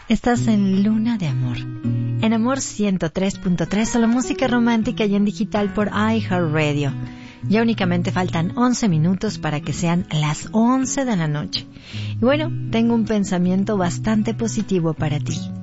Estás en Luna de Amor. En Amor 103.3, solo música romántica y en digital por iHeartRadio. Ya únicamente faltan 11 minutos para que sean las 11 de la noche. Y bueno, tengo un pensamiento bastante positivo para ti.